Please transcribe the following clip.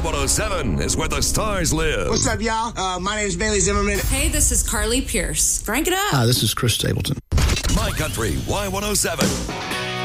Y107 is where the stars live. What's up, y'all? My name is Bailey Zimmerman. Hey, this is Carly Pierce. Crank it up. Hi, this is Chris Stapleton. My Country Y107.